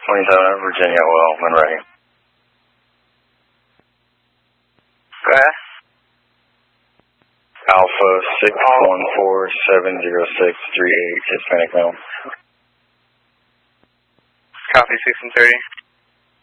27 Virginia, well, when ready. Go ahead. Alpha 614-70638, Hispanic male. Copy 6 and 30.